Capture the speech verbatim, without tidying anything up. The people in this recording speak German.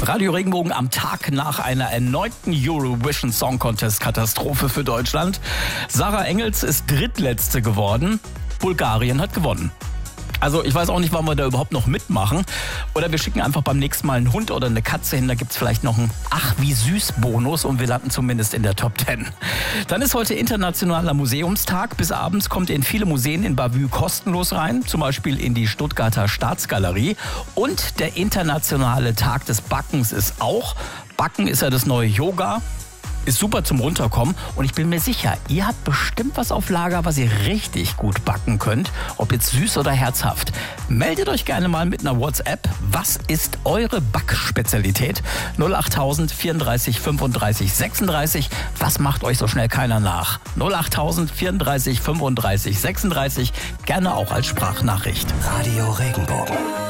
Radio Regenbogen am Tag nach einer erneuten Eurovision Song Contest Katastrophe für Deutschland. Sarah Engels ist Drittletzte geworden. Bulgarien hat gewonnen. Also ich weiß auch nicht, warum wir da überhaupt noch mitmachen. Oder wir schicken einfach beim nächsten Mal einen Hund oder eine Katze hin. Da gibt es vielleicht noch einen Ach wie süß Bonus und wir landen zumindest in der Top Ten. Dann ist heute Internationaler Museumstag. Bis abends kommt ihr in viele Museen in Bavü kostenlos rein. Zum Beispiel in die Stuttgarter Staatsgalerie. Und der Internationale Tag des Backens ist auch. Backen ist ja das neue Yoga. Ist super zum Runterkommen und ich bin mir sicher, ihr habt bestimmt was auf Lager, was ihr richtig gut backen könnt, ob jetzt süß oder herzhaft. Meldet euch gerne mal mit einer WhatsApp. Was ist eure Backspezialität? null achttausend vierunddreißig fünfunddreißig sechsunddreißig. Was macht euch so schnell keiner nach? null achttausend vierunddreißig fünfunddreißig sechsunddreißig. Gerne auch als Sprachnachricht. Radio Regenbogen.